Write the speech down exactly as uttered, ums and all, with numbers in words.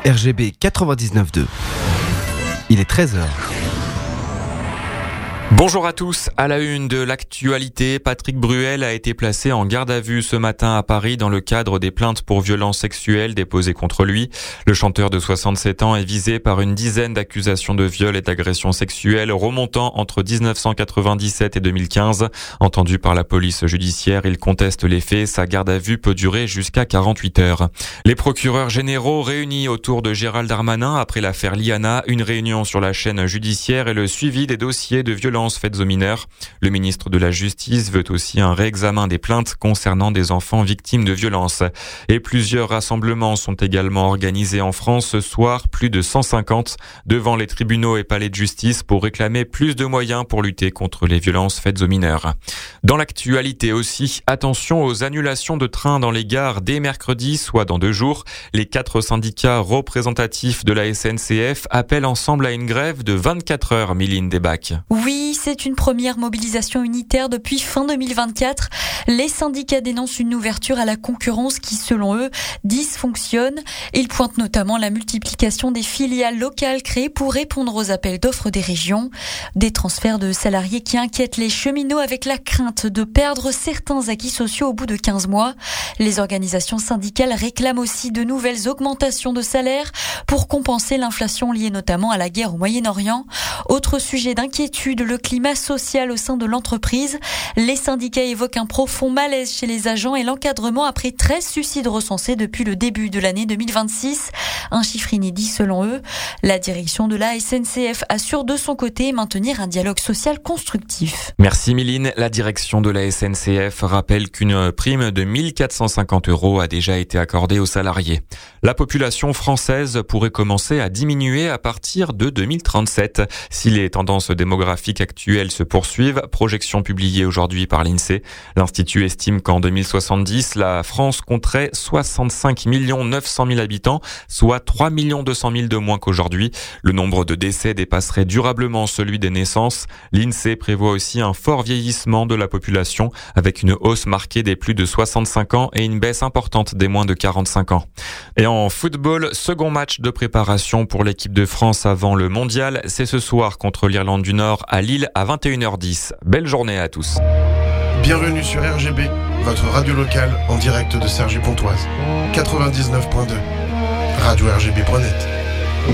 R G B quatre-vingt-dix-neuf deux. Il est treize heures. Bonjour à tous. À la une de l'actualité, Patrick Bruel a été placé en garde à vue ce matin à Paris dans le cadre des plaintes pour violences sexuelles déposées contre lui. Le chanteur de soixante-sept ans est visé par une dizaine d'accusations de viol et d'agressions sexuelles remontant entre dix-neuf cent quatre-vingt-dix-sept et deux mille quinze. Entendu par la police judiciaire, il conteste les faits. Sa garde à vue peut durer jusqu'à quarante-huit heures. Les procureurs généraux réunis autour de Gérald Darmanin après l'affaire Liana, une réunion sur la chaîne judiciaire et le suivi des dossiers de violences faites aux mineurs. Le ministre de la Justice veut aussi un réexamen des plaintes concernant des enfants victimes de violences. Et plusieurs rassemblements sont également organisés en France ce soir, plus de cent cinquante, devant les tribunaux et palais de justice pour réclamer plus de moyens pour lutter contre les violences faites aux mineurs. Dans l'actualité aussi, attention aux annulations de trains dans les gares dès mercredi, soit dans deux jours. Les quatre syndicats représentatifs de la S N C F appellent ensemble à une grève de vingt-quatre heures, Miline Debac. Oui, c'est une première mobilisation unitaire depuis fin deux mille vingt-quatre. Les syndicats dénoncent une ouverture à la concurrence qui, selon eux, dysfonctionne. Ils pointent notamment la multiplication des filiales locales créées pour répondre aux appels d'offres des régions. Des transferts de salariés qui inquiètent les cheminots avec la crainte de perdre certains acquis sociaux au bout de quinze mois. Les organisations syndicales réclament aussi de nouvelles augmentations de salaire pour compenser l'inflation liée notamment à la guerre au Moyen-Orient. Autre sujet d'inquiétude, le climat social au sein de l'entreprise. Les syndicats évoquent un profond malaise chez les agents et l'encadrement après treize suicides recensés depuis le début de l'année deux mille vingt-six. Un chiffre inédit selon eux. La direction de la S N C F assure de son côté maintenir un dialogue social constructif. Merci Miline. La direction de la S N C F rappelle qu'une prime de mille quatre cent cinquante euros a déjà été accordée aux salariés. La population française pourrait commencer à diminuer à partir de deux mille trente-sept. Si les tendances démographiques actuelles se poursuivent, projection publiée aujourd'hui par l'INSEE, l'Institut estime qu'en deux mille soixante-dix, la France compterait soixante-cinq millions neuf cent mille habitants, soit trois millions deux cent mille de moins qu'aujourd'hui. Le nombre de décès dépasserait durablement celui des naissances. L'INSEE prévoit aussi un fort vieillissement de la population, avec une hausse marquée des plus de soixante-cinq ans et une baisse importante des moins de quarante-cinq ans. Et en football, second match de préparation pour l'équipe de France avant le mondial, c'est ce soir contre l'Irlande du Nord à Lille à vingt et une heures dix. Belle journée à tous. Bienvenue sur R G B, votre radio locale en direct de Cergy-Pontoise. quatre-vingt-dix-neuf point deux. radio R G B point net.